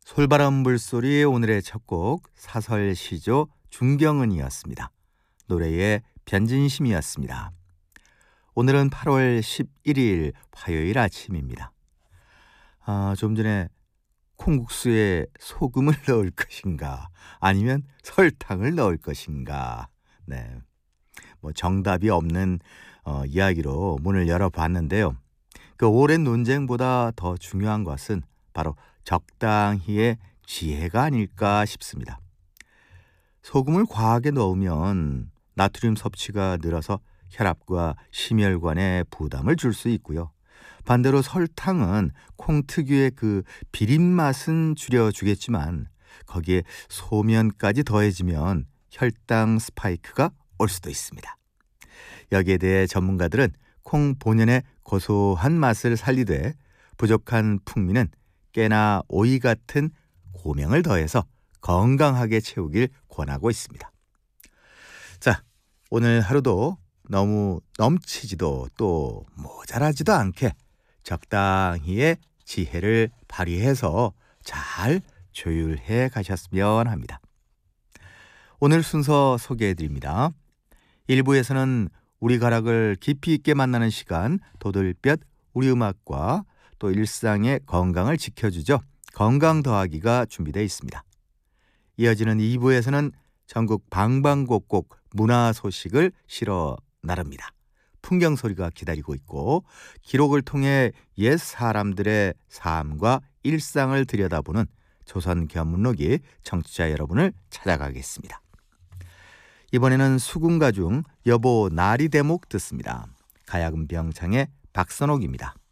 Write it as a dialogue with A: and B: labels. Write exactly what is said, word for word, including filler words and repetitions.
A: 솔바람 물소리 오늘의 첫 곡 사설시조 중경은이었습니다. 노래의 변진심이었습니다. 오늘은 팔월 십일일 화요일 아침입니다. 아, 좀 전에 콩국수에 소금을 넣을 것인가 아니면 설탕을 넣을 것인가, 네, 뭐 정답이 없는 어, 이야기로 문을 열어봤는데요. 그 오랜 논쟁보다 더 중요한 것은 바로 적당히의 지혜가 아닐까 싶습니다. 소금을 과하게 넣으면 나트륨 섭취가 늘어서 혈압과 심혈관에 부담을 줄 수 있고요. 반대로 설탕은 콩 특유의 그 비린 맛은 줄여주겠지만 거기에 소면까지 더해지면 혈당 스파이크가 올 수도 있습니다. 여기에 대해 전문가들은 콩 본연의 고소한 맛을 살리되 부족한 풍미는 깨나 오이 같은 고명을 더해서 건강하게 채우길 권하고 있습니다. 자, 오늘 하루도 너무 넘치지도 또 모자라지도 않게 적당히의 지혜를 발휘해서 잘 조율해 가셨으면 합니다. 오늘 순서 소개해드립니다. 일 부에서는 우리 가락을 깊이 있게 만나는 시간 도들볕 우리 음악과 또 일상의 건강을 지켜주죠. 건강 더하기가 준비되어 있습니다. 이어지는 이 부에서는 전국 방방곡곡 문화 소식을 실어 나릅니다. 풍경 소리가 기다리고 있고 기록을 통해 옛 사람들의 삶과 일상을 들여다보는 조선 견문록이 청취자 여러분을 찾아가겠습니다. 이번에는 수군가 중 여보 나리 대목 듣습니다. 가야금 병창의 박선옥입니다.